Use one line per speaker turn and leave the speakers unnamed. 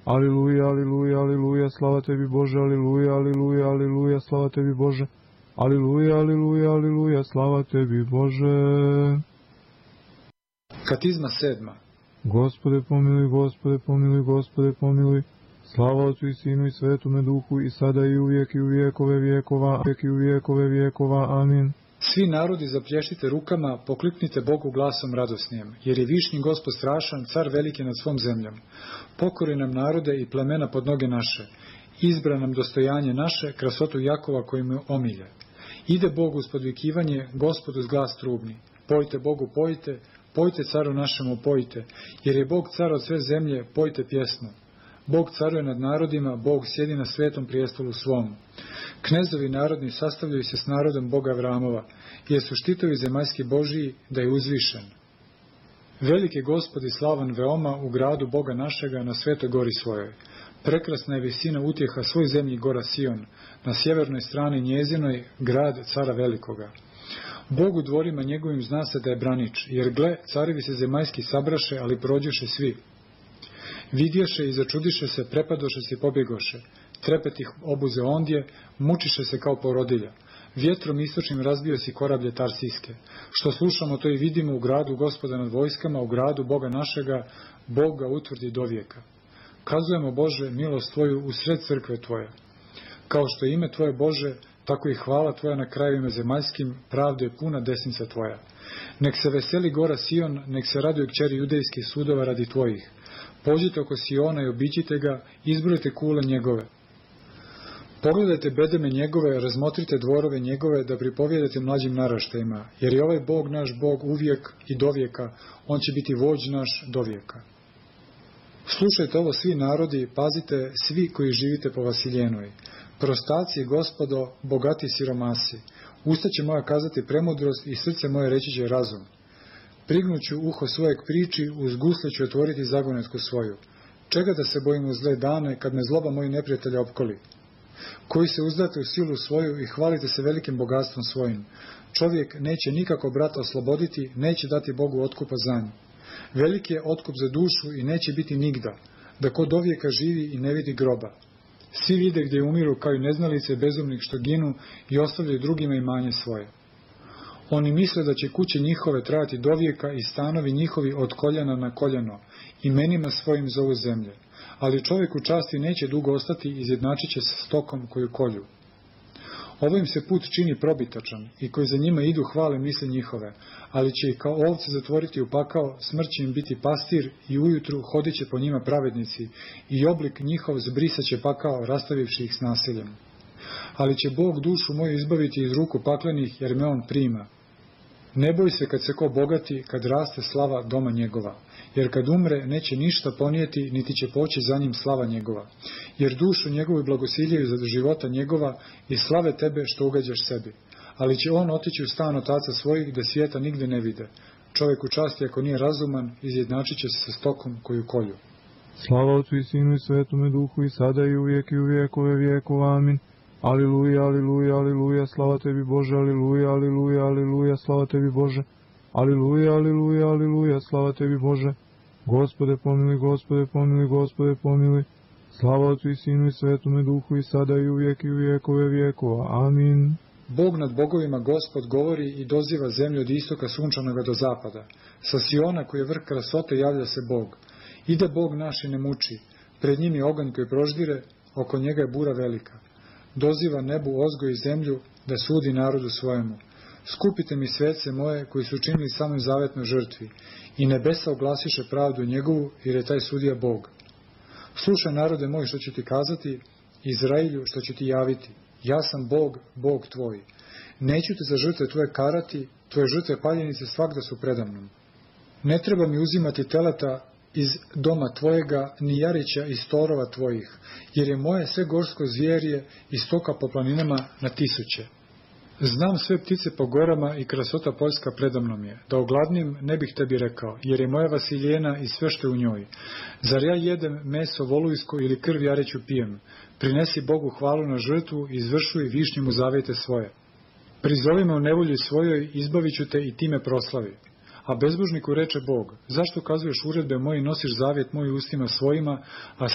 Aliluja, aliluja, aliluja, slava tebi Bože, aliluja, aliluja, aliluja, slava tebi Bože. Aliluja, aliluja, aliluja, slava tebi Bože.
Katizma 7.
Gospode pomiluj, Gospode pomiluj, Gospode pomiluj. Slava Otcu i Sinu i Svetome Duhu i sada i uvijek i u vijekove vijekova, i u vijekove vijekova. Amin.
Svi narodi zaplješćite rukama, pokliknite Bogu glasom radosnijem, jer je višnji Gospod strašan, car veliki nad svom zemljom. Pokori nam narode i plemena pod noge naše, izbra nam dostojanje naše, krasotu Jakova koji mu omilje. Ide Bog uz podvikivanje, Gospod uz glas trubni. Pojte Bogu, pojte, pojte caru našemu, pojte, jer je Bog car od sve zemlje, pojte pjesmu. Bog caruje nad narodima, Bog sjedi na svetom prijestolu svom. Knezovi narodni sastavljaju se s narodom Boga Avramova, jer su štitovi zemaljski Božiji da je uzvišen. Veliki Gospod i slavan veoma u gradu Boga našega na svetoj gori svojoj. Prekrasna je visina utjeha svoj zemlji gora Sion, na sjevernoj strani njezinoj grad cara velikoga. Bog u dvorima njegovim zna se da je branič, jer gle, carevi se zemaljski sabraše, ali prođoše svi. Vidješe i začudiše se, prepadoše se i pobjegoše. Trepet ih obuze ondje, mučiše se kao porodilja. Vjetrom istočnim razbio si korablje tarsijske. Što slušamo, to i vidimo u gradu Gospoda nad vojskama, u gradu Boga našega, Bog ga utvrdi dovijeka. Kazujemo, Bože, milost Tvoju u sred crkve Tvoje. Kao što je ime Tvoje, Bože, tako i hvala Tvoja na krajevima zemaljskim, pravda je puna desnica Tvoja. Nek se veseli gora Sion, nek se raduju kćeri judejskih sudova radi Tvojih. Pođite oko Siona i obiđite ga, izbrojite kule njegove. Pogledajte bedeme njegove, razmotrite dvorove njegove, da pripovjedate mlađim naraštajima, jer je ovaj Bog naš Bog uvijek i dovijeka, on će biti vođ naš dovijeka. Slušajte ovo svi narodi, pazite svi koji živite po Vasiljenoj. Prostaci, Gospodo, bogati siromasi. Usta će moja kazati premudrost i srce moje reći će razum. Prignuću uho svojeg priči, uz gusle ću otvoriti zagonetku svoju. Čega da se bojim u zle dane, kad me zloba mojih neprijatelja opkoli? Koji se uzdate u silu svoju i hvalite se velikim bogatstvom svojim. Čovjek neće nikako brata osloboditi, neće dati Bogu otkupa za nju. Veliki je otkup za dušu i neće biti nigda, da ko dovijeka živi i ne vidi groba. Svi vide gdje umiru kao i neznalice bezumnih što ginu i ostavljaju drugima imanje svoje. Oni misle da će kuće njihove trajati dovijeka i stanovi njihovi od koljena na koljeno, imenima svojim zovu zemlje. Ali čovjek u časti neće dugo ostati i izjednačit će se stokom koju kolju. Ovo im se put čini probitačan i koji za njima idu hvale misli njihove, ali će ih kao ovce zatvoriti u pakao, smrt će im biti pastir i ujutru hodit će po njima pravednici i oblik njihov zbrisat će pakao rastavivši ih s nasiljem. Ali će Bog dušu moju izbaviti iz ruku paklenih jer me on prima. Ne boj se kad se ko bogati, kad raste slava doma njegova, jer kad umre neće ništa ponijeti, niti će poći za njim slava njegova, jer dušu njegovu blagosiljaju za života njegova i slave tebe što ugađaš sebi. Ali će on otići u stan otaca svojih, da svijeta nigdje ne vide. Čovjek u časti, ako nije razuman, izjednačit će se sa stokom koju kolju.
Slava Otcu i Sinu i Svetome Duhu i sada i uvijek i u vijekove vijekova. Amin. Aliluja, aliluja, aliluja, slava tebi Bože, aliluja, aliluja, aliluja, slava tebi Bože. Aliluja, aliluja, aliluja, slava tebi Bože. Gospode pomiluj, Gospode pomiluj, Gospode pomiluj. Slava Otcu i Sinu i Svetome Duhu i sada i uvijek i u vijekove vijekova. Amin.
Bog nad bogovima Gospod govori i doziva zemlju od istoka sunčanoga do zapada. Sa Siona koji je vrh krasote javlja se Bog. Ide Bog naš i ne muči. Pred njim je oganj koji proždire, oko njega je bura velika. Doziva nebu ozgoj i zemlju da sudi narodu svojemu. Skupite mi svece moje koji su činili samoj zavetnoj žrtvi i nebesa oglasiše pravdu njegovu jer je taj sudija Bog. Slušaj narode moj što ću ti kazati, Izrailju što ću ti javiti. Ja sam Bog, Bog tvoj. Neću te za žrtve tvoje karati, tvoje žrtve paljenice svagda su predamnom. Ne treba mi uzimati teleta iz doma tvojega, ni jarića iz torova tvojih, jer je moje sve gorsko zvjerje i stoka po planinama na tisuće. Znam sve ptice po gorama i krasota poljska predamnom je, da ogladnim ne bih tebi rekao, jer je moja Vasiljena i sve što je u njoj. Zar ja jedem meso volujsko ili krv jareću pijem? Prinesi Bogu hvalu na žrtvu i izvršuj višnjemu zavjete svoje. Prizovi me u nevolji svojoj, izbavit ću te i time proslavi. A bezbožniku reče Bog, zašto kazuješ uredbe moje i nosiš zavjet moj ustima svojima, a